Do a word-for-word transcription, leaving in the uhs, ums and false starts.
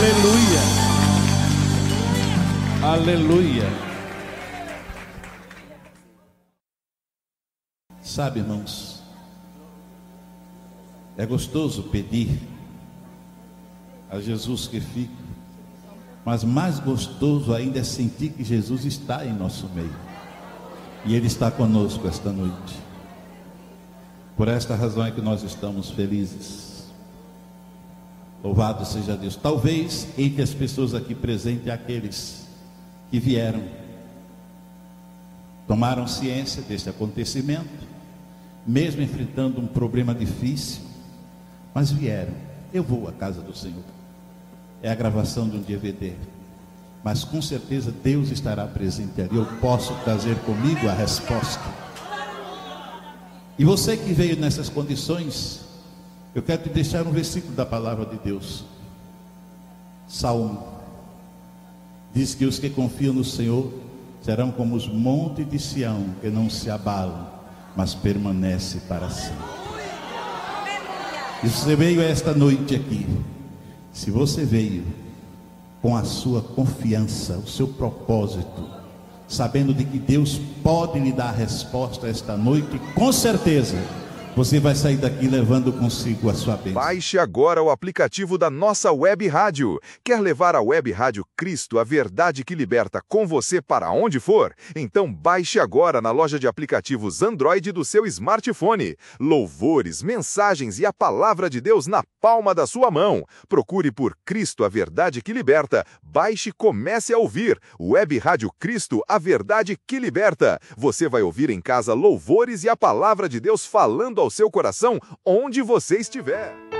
Aleluia. Aleluia. Sabe, irmãos, é gostoso pedir a Jesus que fique, mas mais gostoso ainda é sentir que Jesus está em nosso meio, e Ele está conosco esta noite. Por esta razão é que nós estamos felizes. Louvado seja Deus. Talvez entre as pessoas aqui presentes, aqueles que vieram, tomaram ciência deste acontecimento, mesmo enfrentando um problema difícil, mas vieram. Eu vou à casa do Senhor. É a gravação de um D V D, mas com certeza Deus estará presente ali. Eu posso trazer comigo a resposta. E você que veio nessas condições, eu quero te deixar um versículo da palavra de Deus. Salmo diz que os que confiam no Senhor serão como os montes de Sião, que não se abalam, mas permanece para sempre. E você veio esta noite aqui, se você veio com a sua confiança, o seu propósito, sabendo de que Deus pode lhe dar a resposta esta noite, com certeza você vai sair daqui levando consigo a sua bênção. Baixe agora o aplicativo da nossa web rádio. Quer levar a web rádio Cristo, a verdade que liberta, com você para onde for? Então baixe agora na loja de aplicativos Android do seu smartphone. Louvores, mensagens e a palavra de Deus na palma da sua mão. Procure por Cristo, a verdade que liberta. Baixe e comece a ouvir. Web Rádio Cristo, a verdade que liberta. Você vai ouvir em casa louvores e a palavra de Deus falando ao seu coração onde você estiver.